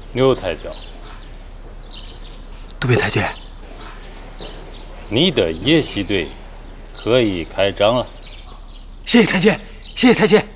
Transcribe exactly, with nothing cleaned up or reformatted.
刘太教， 督卫太君， 你的野溪队可以开张了。 谢谢太君，谢谢太君。